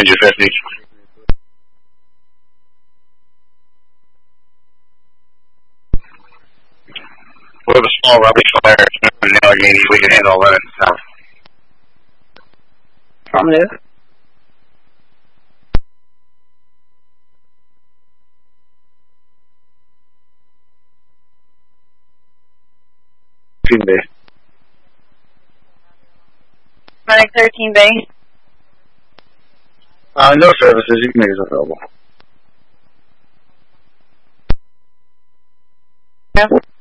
Ranger 50. We have a small rubbish fire in Allegheny. We can handle 11 south. Affirmative. Bay. Mike 13 Bay. No services. You can make us available. Yeah.